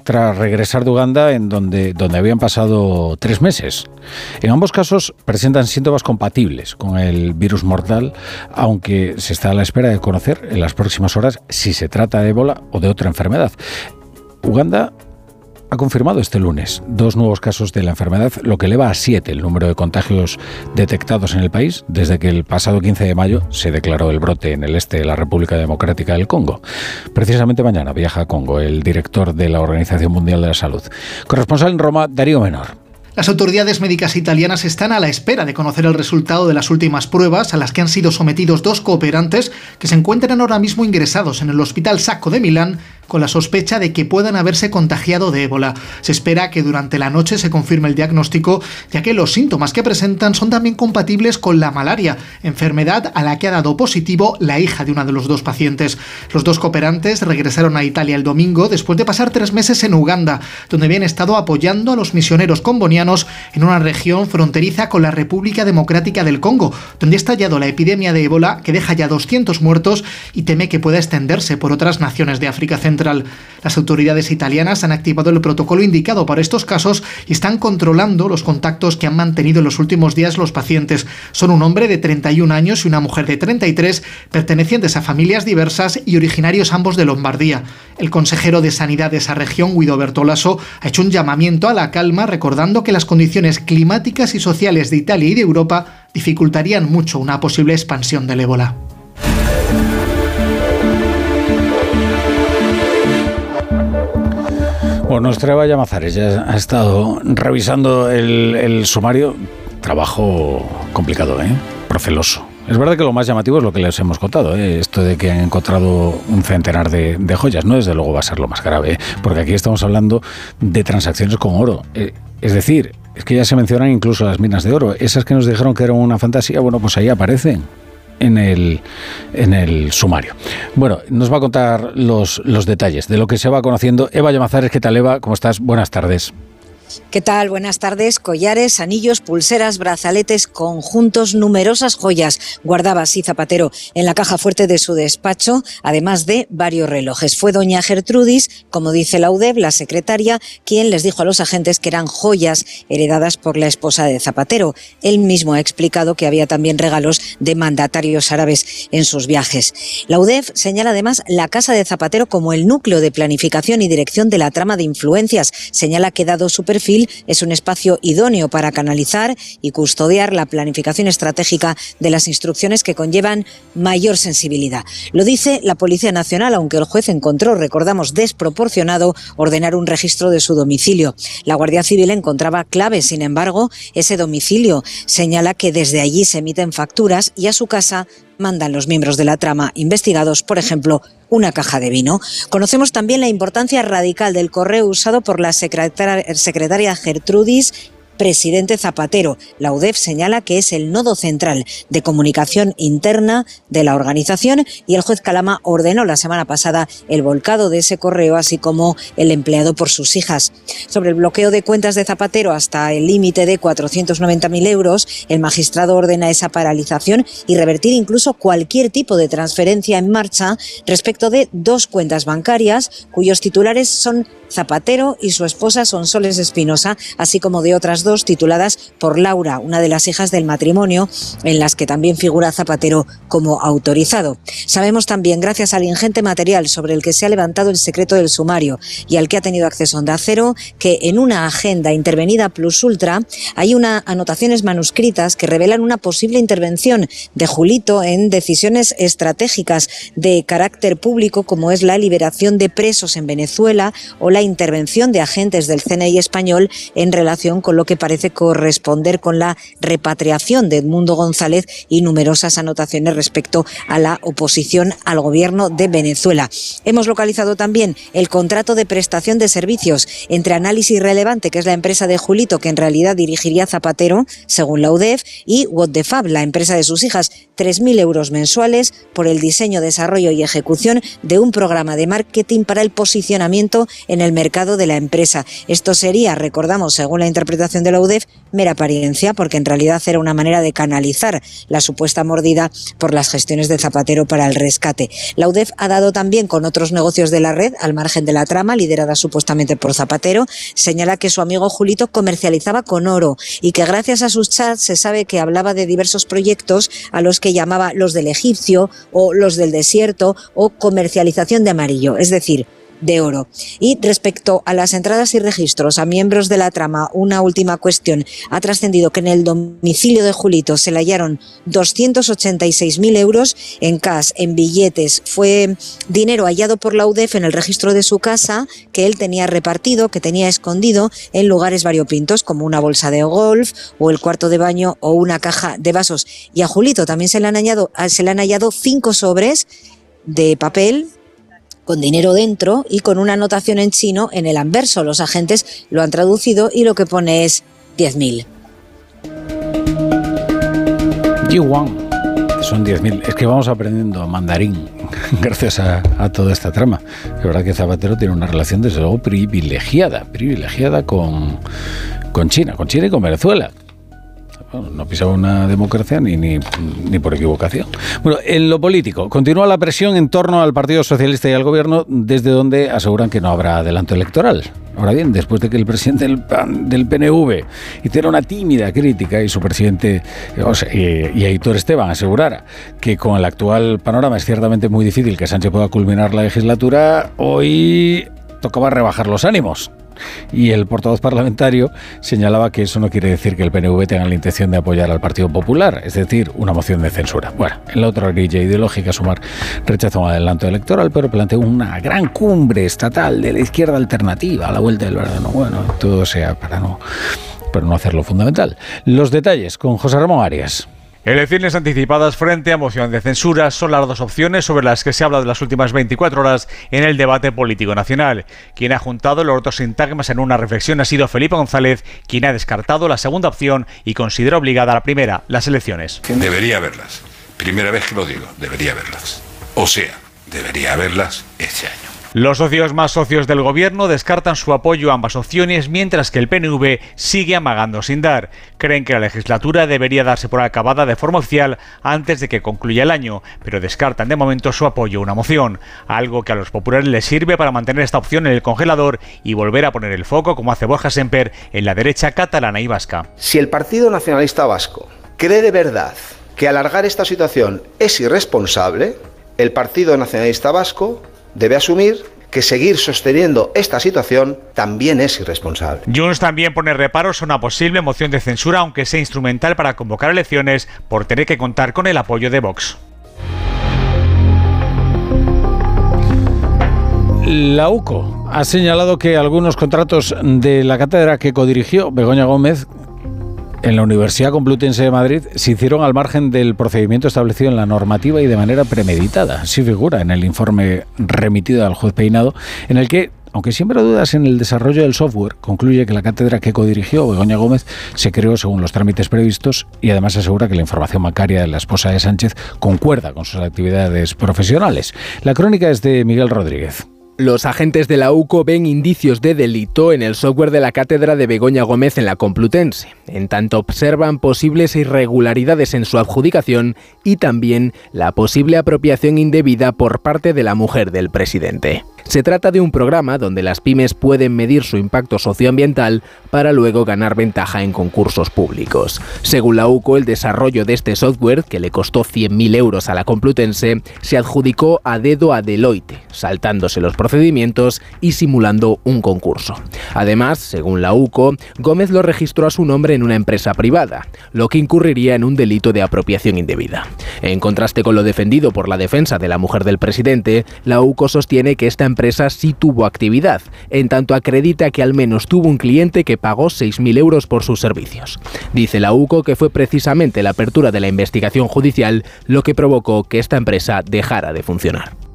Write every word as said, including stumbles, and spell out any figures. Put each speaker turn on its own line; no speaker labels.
tras regresar de Uganda, en donde, donde habían pasado tres meses. En ambos casos presentan síntomas compatibles con el virus mortal, aunque se está a la espera de conocer en las próximas horas si se trata de ébola o de otra enfermedad. Uganda ha confirmado este lunes dos nuevos casos de la enfermedad, lo que eleva a siete el número de contagios detectados en el país desde que el pasado quince de mayo se declaró el brote en el este de la República Democrática del Congo. Precisamente mañana viaja a Congo el director de la Organización Mundial de la Salud. Corresponsal en Roma, Darío Menor.
Las autoridades médicas italianas están a la espera de conocer el resultado de las últimas pruebas a las que han sido sometidos dos cooperantes que se encuentran ahora mismo ingresados en el Hospital Sacco de Milán con la sospecha de que puedan haberse contagiado de ébola. Se espera que durante la noche se confirme el diagnóstico, ya que los síntomas que presentan son también compatibles con la malaria, enfermedad a la que ha dado positivo la hija de uno de los dos pacientes. Los dos cooperantes regresaron a Italia el domingo después de pasar tres meses en Uganda, donde habían estado apoyando a los misioneros combonianos en una región fronteriza con la República Democrática del Congo, donde ha estallado la epidemia de ébola que deja ya doscientos muertos y teme que pueda extenderse por otras naciones de África Central. Las autoridades italianas han activado el protocolo indicado para estos casos y están controlando los contactos que han mantenido en los últimos días los pacientes. Son un hombre de treinta y un años y una mujer de treinta y tres, pertenecientes a familias diversas y originarios ambos de Lombardía. El consejero de Sanidad de esa región, Guido Bertolaso, ha hecho un llamamiento a la calma, recordando que las condiciones climáticas y sociales de Italia y de Europa dificultarían mucho una posible expansión del ébola.
Bueno, nuestra Eva Llamazares ya ha estado revisando el, el sumario. Trabajo complicado, ¿eh? Proceloso. Es verdad que lo más llamativo es lo que les hemos contado, ¿eh? Esto de que han encontrado un centenar de, de joyas. No, desde luego va a ser lo más grave, ¿eh? Porque aquí estamos hablando de transacciones con oro. Eh, es decir, es que ya se mencionan incluso las minas de oro. Esas que nos dijeron que eran una fantasía, bueno, pues ahí aparecen en el, en el sumario. Bueno, nos va a contar los, los detalles de lo que se va conociendo. Eva Llamazares, ¿qué tal, Eva? ¿Cómo estás? Buenas tardes.
¿Qué tal? Buenas tardes. Collares, anillos, pulseras, brazaletes, conjuntos, numerosas joyas guardaba así Zapatero en la caja fuerte de su despacho, además de varios relojes. Fue doña Gertrudis, como dice la U D E B, la secretaria, quien les dijo a los agentes que eran joyas heredadas por la esposa de Zapatero. Él mismo ha explicado que había también regalos de mandatarios árabes en sus viajes. La U D E B señala además la casa de Zapatero como el núcleo de planificación y dirección de la trama de influencias. Señala que, dado su perfil, es un espacio idóneo para canalizar y custodiar la planificación estratégica de las instrucciones que conllevan mayor sensibilidad. Lo dice la Policía Nacional, aunque el juez encontró, recordamos, desproporcionado ordenar un registro de su domicilio. La Guardia Civil encontraba claves, sin embargo, ese domicilio. Señala que desde allí se emiten facturas y a su casa mandan los miembros de la trama investigados, por ejemplo, una caja de vino. Conocemos también la importancia radical del correo usado por la secretaria, secretaria Gertrudis, presidente Zapatero. La U D E B señala que es el nodo central de comunicación interna de la organización y el juez Calama ordenó la semana pasada el volcado de ese correo, así como el empleado por sus hijas. Sobre el bloqueo de cuentas de Zapatero hasta el límite de cuatrocientos noventa mil euros, el magistrado ordena esa paralización y revertir incluso cualquier tipo de transferencia en marcha respecto de dos cuentas bancarias cuyos titulares son Zapatero y su esposa Sonsoles Espinosa, así como de otras dos tituladas por Laura, una de las hijas del matrimonio, en las que también figura Zapatero como autorizado. Sabemos también, gracias al ingente material sobre el que se ha levantado el secreto del sumario y al que ha tenido acceso Onda Cero, que en una agenda intervenida plus ultra hay unas anotaciones manuscritas que revelan una posible intervención de Julito en decisiones estratégicas de carácter público, como es la liberación de presos en Venezuela o la intervención de agentes del C N I español en relación con lo que parece corresponder con la repatriación de Edmundo González y numerosas anotaciones respecto a la oposición al gobierno de Venezuela. Hemos localizado también el contrato de prestación de servicios entre Análisis Relevante, que es la empresa de Julito, que en realidad dirigiría Zapatero, según la U D E B, y What the Fab, la empresa de sus hijas, tres mil euros mensuales por el diseño, desarrollo y ejecución de un programa de marketing para el posicionamiento en el el mercado de la empresa. Esto sería, recordamos, según la interpretación de la U D E F, mera apariencia, porque en realidad era una manera de canalizar la supuesta mordida por las gestiones de Zapatero para el rescate. La U D E F ha dado también con otros negocios de la red, al margen de la trama, liderada supuestamente por Zapatero. Señala que su amigo Julito comercializaba con oro y que gracias a sus chats se sabe que hablaba de diversos proyectos a los que llamaba los del egipcio o los del desierto o comercialización de amarillo, es decir, de oro. Y respecto a las entradas y registros a miembros de la trama, una última cuestión. Ha trascendido que en el domicilio de Julito se le hallaron doscientos ochenta y seis mil euros en cash, en billetes. Fue dinero hallado por la U D E F en el registro de su casa que él tenía repartido, que tenía escondido en lugares variopintos, como una bolsa de golf o el cuarto de baño o una caja de vasos. Y a Julito también se le han hallado, se le han hallado cinco sobres de papel con dinero dentro y con una anotación en chino en el anverso. Los agentes lo han traducido y lo que pone es diez mil.
Yuan, son diez mil. Es que vamos aprendiendo mandarín gracias a, a toda esta trama. Es verdad que Zapatero tiene una relación desde luego privilegiada, privilegiada con, con China, con China y con Venezuela. Bueno, no pisaba una democracia ni, ni, ni por equivocación. Bueno, en lo político, continúa la presión en torno al Partido Socialista y al Gobierno, desde donde aseguran que no habrá adelanto electoral. Ahora bien, después de que el presidente del, del P N V hiciera una tímida crítica y su presidente, o sea, y, y Aitor Esteban asegurara que con el actual panorama es ciertamente muy difícil que Sánchez pueda culminar la legislatura, hoy tocaba rebajar los ánimos. Y el portavoz parlamentario señalaba que eso no quiere decir que el P N V tenga la intención de apoyar al Partido Popular, es decir, una moción de censura. Bueno, en la otra orilla ideológica, Sumar rechazó un adelanto electoral, pero planteó una gran cumbre estatal de la izquierda alternativa a la vuelta del verano. Bueno, todo sea para no, para no hacerlo fundamental. Los detalles con José Ramón Arias.
Elecciones anticipadas frente a moción de censura son las dos opciones sobre las que se habla de las últimas veinticuatro horas en el debate político nacional. Quien ha juntado los otros sintagmas en una reflexión ha sido Felipe González, quien ha descartado la segunda opción y considera obligada la primera, las elecciones.
Debería haberlas. Primera vez que lo digo, debería haberlas. O sea, debería haberlas este año.
Los socios más socios del gobierno descartan su apoyo a ambas opciones, mientras que el P N V sigue amagando sin dar. Creen que la legislatura debería darse por acabada de forma oficial antes de que concluya el año, pero descartan de momento su apoyo a una moción, algo que a los populares les sirve para mantener esta opción en el congelador y volver a poner el foco, como hace Borja Semper, en la derecha catalana y vasca.
Si el Partido Nacionalista Vasco cree de verdad que alargar esta situación es irresponsable, el Partido Nacionalista Vasco debe asumir que seguir sosteniendo esta situación también es irresponsable.
Junts también pone reparos a una posible moción de censura, aunque sea instrumental para convocar elecciones, por tener que contar con el apoyo de Vox.
La U C O ha señalado que algunos contratos de la cátedra que codirigió Begoña Gómez en la Universidad Complutense de Madrid se hicieron al margen del procedimiento establecido en la normativa y de manera premeditada. Así figura en el informe remitido al juez Peinado, en el que, aunque siembra dudas en el desarrollo del software, concluye que la cátedra que codirigió Begoña Gómez se creó según los trámites previstos y además asegura que la información bancaria de la esposa de Sánchez concuerda con sus actividades profesionales. La crónica es de Miguel Rodríguez.
Los agentes de la U C O ven indicios de delito en el software de la cátedra de Begoña Gómez en la Complutense, en tanto observan posibles irregularidades en su adjudicación y también la posible apropiación indebida por parte de la mujer del presidente. Se trata de un programa donde las pymes pueden medir su impacto socioambiental para luego ganar ventaja en concursos públicos. Según la U C O, el desarrollo de este software, que le costó cien mil euros a la Complutense, se adjudicó a dedo a Deloitte, saltándose los procedimientos y simulando un concurso. Además, según la U C O, Gómez lo registró a su nombre en una empresa privada, lo que incurriría en un delito de apropiación indebida. En contraste con lo defendido por la defensa de la mujer del presidente, la U C O sostiene que esta empresa empresa sí tuvo actividad, en tanto acredita que al menos tuvo un cliente que pagó seis mil euros por sus servicios. Dice la U C O que fue precisamente la apertura de la investigación judicial lo que provocó que esta empresa dejara de funcionar.